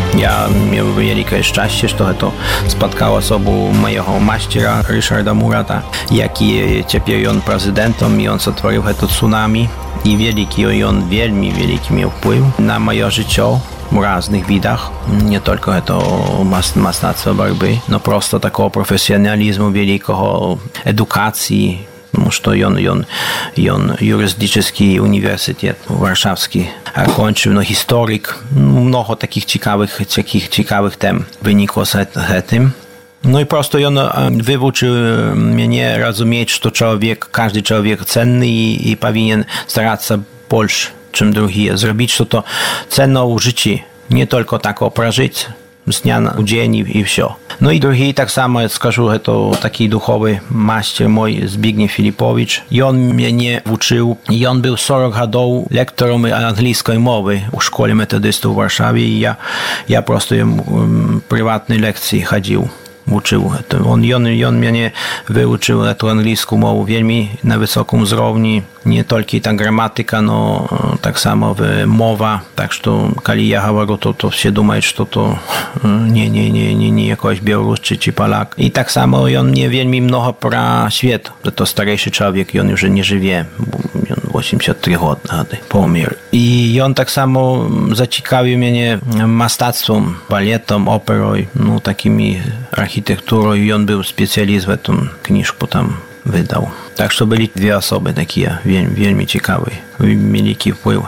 Я miał wielkie szczęście, że to spotkało sobie mojego maściera Ryszarda Murata, jaki teraz on prezydentem i on stworzył to tsunami i wielki on, wielmi wielki miał wpływ na moje życie w różnych widach, nie tylko to masnactwo borby, no prosto takiego profesjonalizmu wielkiego, edukacji. Потому что он юридический университет warszawski kończył, no historyk, mnogo takich ciekawych tem wynikło z tym. No i prosto on wyuczył mnie rozumieć, że każdy człowiek cenny i powinien starać się больше, czym drugi, zrobić to cenną życie, nie tylko tak przeżyć z dnia na dzień i все. No i drugi, tak samo скажу, to taki duchowy master mój Zbigniew Filipowicz. I on mnie uczył. I on był 40 lat lektorem angielskiej mowy w szkole metodystów w Warszawie i ja prosto prywatnej lekcji chodził. Uczył. On mnie wyuczył tę angielską mowę wielmi na wysokim uzrowni. Nie tylko ta gramatyka, no tak samo mowa. Tak, że kiedy ja говорю, to wszyscy думают, że to nie jakoś Białoruś czy Polak. I tak samo on mnie wielmi mnogo про świat. To starszy człowiek i on już nie żyje. On 83 lata pomierł. I on tak samo zaciekawił mnie mastactwem, baletem, operą, no takimi architekturą i on był specjalist w tym kniżku tam wydał. Tak, że byli dwie osoby takie wielmi ciekawe, wielki wpływ.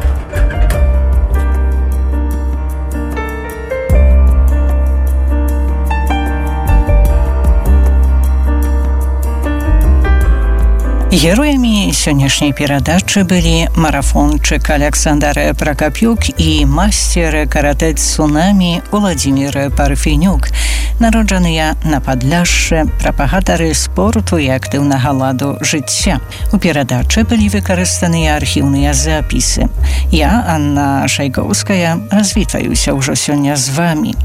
Героями сённяшняй перадачы былі марафончык Александр Прокопюк і мастер каратэ цунамі Владимир Парфенюк, народжаныя на Падляшшы, прапагатары спорту і актыўнага ладу жыцця. У перадачы былі выкарыстаныя архіўныя запісы. Я, Анна Шайгоўская, развітваюся ўжо сёння з вамі.